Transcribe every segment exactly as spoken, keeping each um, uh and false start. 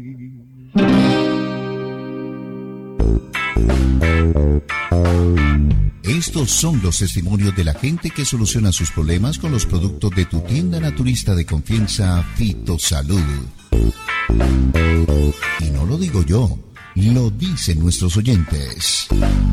Estos son los testimonios de la gente que soluciona sus problemas con los productos de tu tienda naturista de confianza, Fitosalud. Y no lo digo yo, lo dicen nuestros oyentes.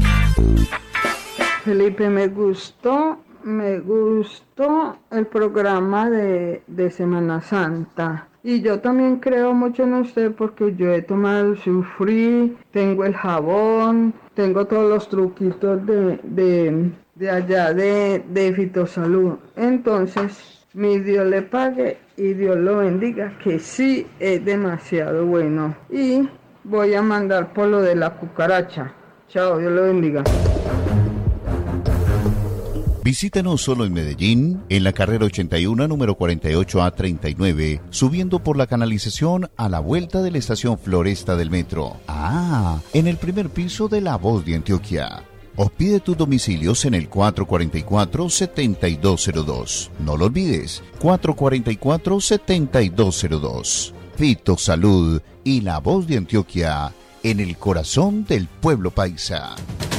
Felipe, me gustó, me gustó el programa de, de Semana Santa. Y yo también creo mucho en usted porque yo he tomado su free, tengo el jabón, tengo todos los truquitos de, de, de allá de, de Fitosalud. Entonces, mi Dios le pague y Dios lo bendiga, que sí es demasiado bueno. Y voy a mandar por lo de la cucaracha. Chao, Dios lo bendiga. Visítanos solo en Medellín, en la carrera ochenta y uno, número cuarenta y ocho A treinta y nueve, subiendo por la canalización a la vuelta de la estación Floresta del metro. Ah, en el primer piso de La Voz de Antioquia. O pide tus domicilios en el cuatro cuatro cuatro, siete dos cero dos. No lo olvides, cuatro cuatro cuatro, siete dos cero dos. Fitosalud y La Voz de Antioquia, en el corazón del pueblo paisa.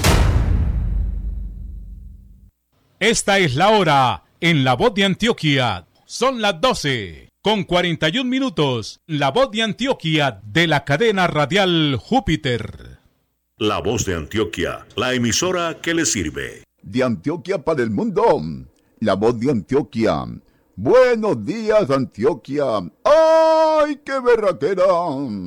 Esta es la hora en La Voz de Antioquia. Son las doce con cuarenta y un minutos. La Voz de Antioquia de la cadena radial Júpiter. La Voz de Antioquia, la emisora que le sirve. De Antioquia para el mundo. La Voz de Antioquia. Buenos días, Antioquia. ¡Ay, qué berraquera!